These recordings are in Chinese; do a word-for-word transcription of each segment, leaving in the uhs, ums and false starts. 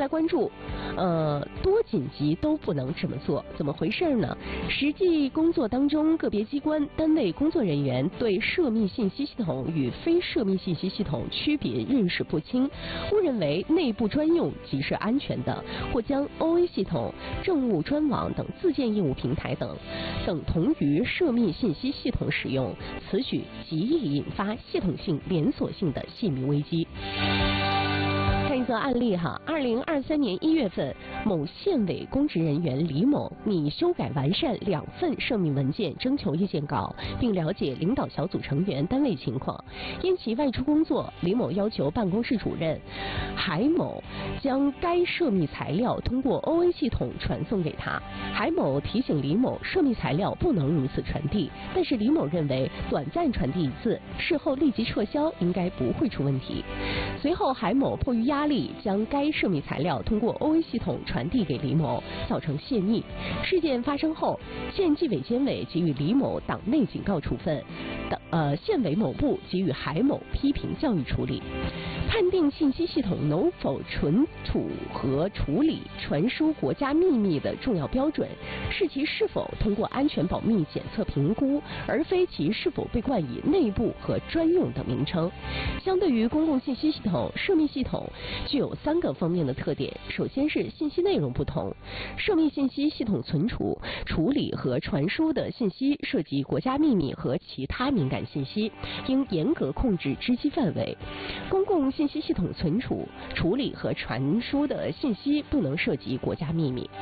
在关注，呃，多紧急都不能这么做，怎么回事呢？实际工作当中，个别机关单位工作人员对涉密信息系统与非涉密信息系统区别认识不清，误认为内部专用即是安全的，或将 O A 系统、政务专网等自建业务平台等等同于涉密信息系统使用，此举极易引发系统性连锁性的泄密危机。看一则案例哈，二零二三年一月份，某县委公职人员李某拟修改完善两份涉密文件征求意见稿，并了解领导小组成员单位情况。因其外出工作，李某要求办公室主任海某将该涉密材料通过 O A 系统传送给他。海某提醒李某，涉密材料不能如此传递，但是李某认为短暂传递一次，事后立即撤销应该不会出问题。随后，海某迫于压力，将该涉密材料通过 O A 系统传递给李某，造成泄密。事件发生后，县纪委监委给予李某党内警告处分，党呃县委某部给予海某批评教育处理。判定信息系统能否存储和处理传输国家秘密的重要标准，是其是否通过安全保密检测评估，而非其是否被冠以内部和专用等名称。相对于公共信息系统，涉密系统具有三个方面的特点。首先是信息内容不同，涉密信息系统存储、处理和传输的信息涉及国家秘密和其他敏感信息，应严格控制知悉范围。公共信息系统存储、处理和传输的信息不能涉及国家秘密。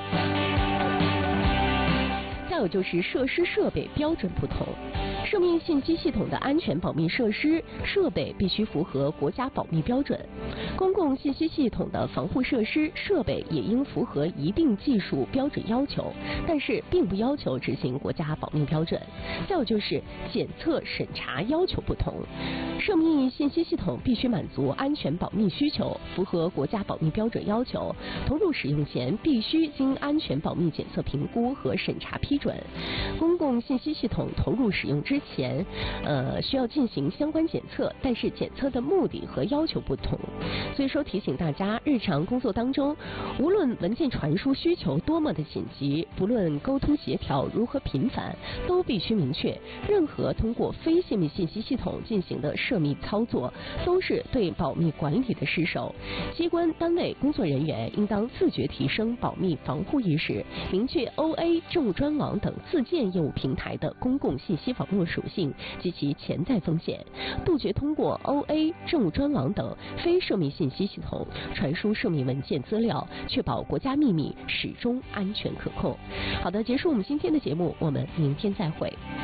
再有就是设施设备标准不同，涉密信息系统的安全保密设施设备必须符合国家保密标准，公共信息系统的防护设施设备也应符合一定技术标准要求，但是并不要求执行国家保密标准。再有就是检测审查要求不同，涉密信息系统必须满足安全保密需求，符合国家保密标准要求，投入使用前必须经安全保密检测评估和审查批准。公共信息系统投入使用之前，呃，需要进行相关检测，但是检测的目的和要求不同。所以说提醒大家，日常工作当中，无论文件传输需求多么的紧急，不论沟通协调如何频繁，都必须明确，任何通过非泄密信息系统进行的涉密操作，都是对保密管理的失守。机关单位工作人员应当自觉提升保密防护意识，明确 O A、政务专网等自建业务平台的公共信息网络属性及其潜在风险，杜绝通过 O A、政务专网等非涉密信息系统传输涉密文件资料，确保国家秘密始终安全可控。好的，结束我们今天的节目，我们明天再会。